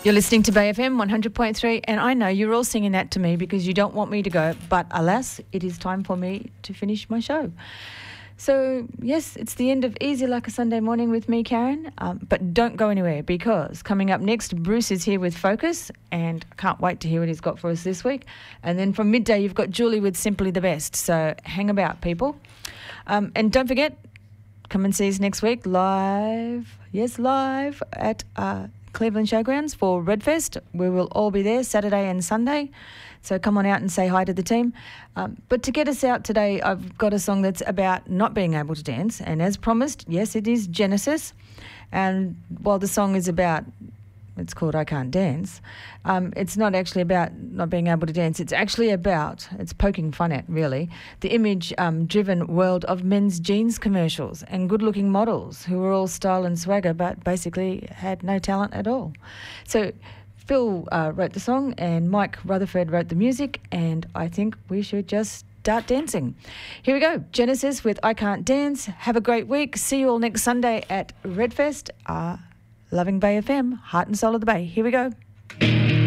You're listening to Bay FM 100.3, and I know you're all singing that to me because you don't want me to go, but alas, it is time for me to finish my show. So, yes, it's the end of Easy Like a Sunday Morning with me, Karen, but don't go anywhere because coming up next, Bruce is here with Focus, and I can't wait to hear what he's got for us this week. And then from midday, you've got Julie with Simply the Best, so hang about, people. And don't forget, come and see us next week live at Cleveland Showgrounds for Redfest. We will all be there Saturday and Sunday, so come on out and say hi to the team. But to get us out today, I've got a song that's about not being able to dance, and as promised, yes, it is Genesis. And while the song is about, it's called I Can't Dance, it's not actually about not being able to dance. It's actually about, it's poking fun at, really, the image-driven world of men's jeans commercials and good-looking models who were all style and swagger but basically had no talent at all. So Phil wrote the song and Mike Rutherford wrote the music, and I think we should just start dancing. Here we go, Genesis with I Can't Dance. Have a great week. See you all next Sunday at Redfest. Loving Bay FM, heart and soul of the Bay. Here we go.